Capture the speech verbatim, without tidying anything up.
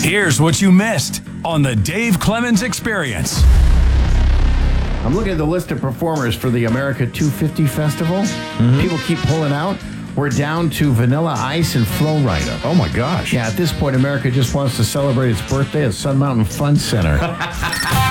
Here's what you missed on the Dave Clemens Experience. I'm looking at the list of performers for the America two fifty Festival. Mm-hmm. People keep pulling out. We're down to Vanilla Ice and Flo Rida. Oh, my gosh. Yeah, at this point, America just wants to celebrate its birthday at Sun Mountain Fun Center.